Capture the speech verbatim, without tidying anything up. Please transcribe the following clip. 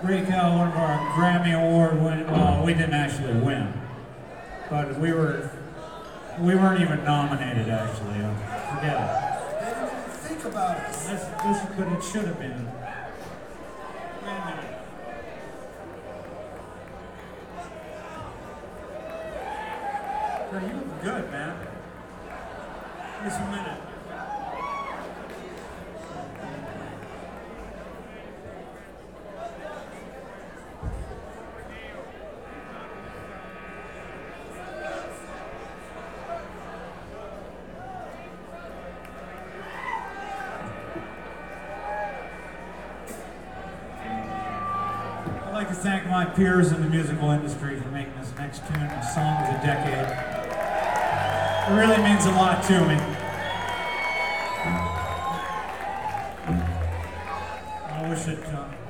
Grey Cow, one of our Grammy Award win. Well, we didn't actually win, but we were we weren't even nominated actually. Forget it. They didn't even think about us. This, this, but it should have been. Wait a minute. Bro, you look good, man. Just a minute. I'd like to thank my peers in the musical industry for making this next tune a song of the decade. It really means a lot to me. I wish it. Uh,